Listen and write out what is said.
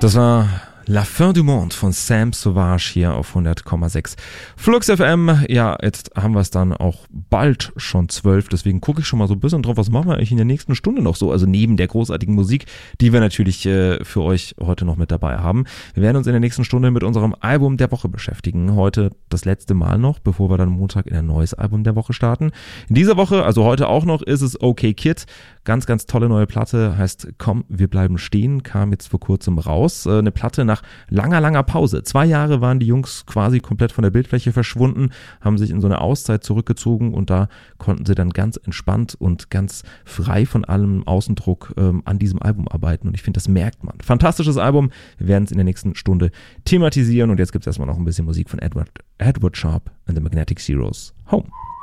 Das war La Fin du Monde von Sam Sauvage hier auf 100,6 Flux FM. Ja, jetzt haben wir es dann auch bald schon 12, deswegen gucke ich schon mal so ein bisschen drauf, was machen wir eigentlich in der nächsten Stunde noch so, also neben der großartigen Musik, die wir natürlich für euch heute noch mit dabei haben. Wir werden uns in der nächsten Stunde mit unserem Album der Woche beschäftigen. Heute das letzte Mal noch, bevor wir dann Montag in ein neues Album der Woche starten. In dieser Woche, also heute auch noch, ist es OK Kid. Ganz, ganz tolle neue Platte, heißt Komm, wir bleiben stehen, kam jetzt vor kurzem raus. Eine Platte nach langer Pause. 2 Jahre waren die Jungs quasi komplett von der Bildfläche verschwunden, haben sich in so eine Auszeit zurückgezogen und da konnten sie dann ganz entspannt und ganz frei von allem Außendruck an diesem Album arbeiten und ich finde, das merkt man. Fantastisches Album, wir werden es in der nächsten Stunde thematisieren und jetzt gibt es erstmal noch ein bisschen Musik von Edward Sharpe and the Magnetic Zeros. Home.